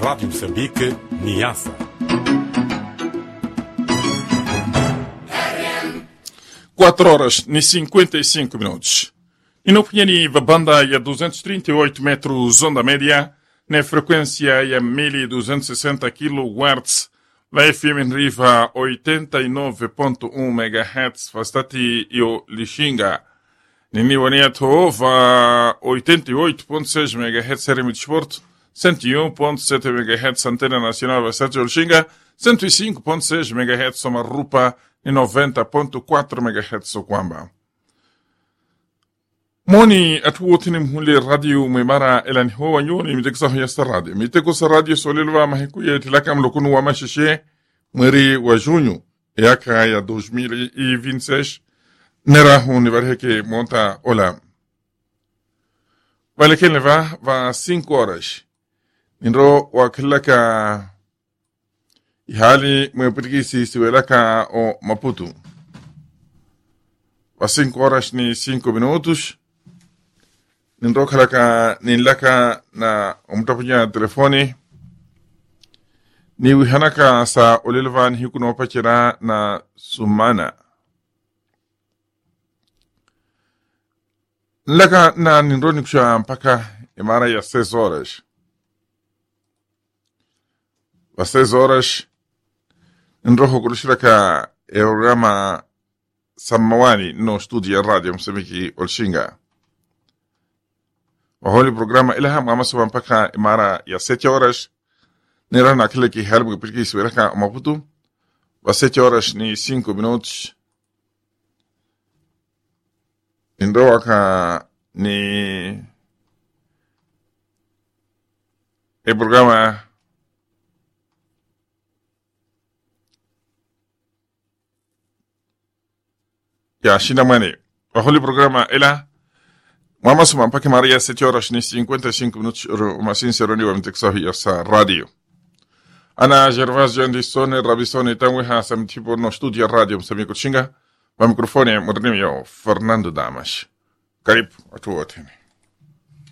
Rádio Moçambique, Niassa. Quatro horas e 55 minutos. E no Pinhani, a banda é 238 metros onda média, na frequência é 1260 kHz, na FM Riva 89.1 MHz, fastati io Lixinga. Nini Waniato va 88.6 MHz Seremi Desporto, 101.7 MHz Antena Nacional Vastati Lixinga, 105.6 MHz Somarrupa e 90.4 MHz Sokwamba. Moni atuotini mhuli radio mwimara elani hoa nyoni mitekisa huyasta radio. Mitekusa radio solilwa mahikuye tilaka mlokunu wa mashishe mweri wa junho yaka ya 2026 nera huni varheke monta ola. Vale que leva 5 horas. Nindro wakilaka ihali mweputikisi siwelaka o Maputo. 5 horas ni 5 minutos. Nindro kalaka nilaka na umtapunya telefoni. Ni wihanaka sa olilvan hikuno pachira na sumana. Laka na nindro nikusha mpaka imara ya 6 horas. 6 horas nindro hukulishiraka programa Samawani no studio radio Msambiki Olshinga. Waholi programa ilaha mamasuwa mpaka imara ya 7 horas. Nera na kile ki helbu kipiki siweraka Maputo. 7 horas ni 5 minutos. Nindro waka ni programa ya Shinamani. Waholi programa ila Mama suma mpaka Maria 7 horas ni 55 minutos masin seroni wa mteksahi ya sa radio. Ana Gervasio Andisone Rabisone tanwe ha samtipo no studio radio Msambiki Kushinga. Wa mikrofoni moderni ya Fernando Damas. Karibu watu wote.